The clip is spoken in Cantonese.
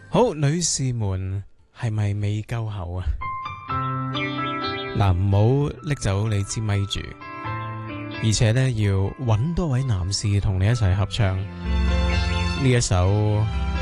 好，女士們係咪未夠喉啊？嗱，唔好拎走你支咪住，而且呢，要揾多位男士同你一齊合唱呢一首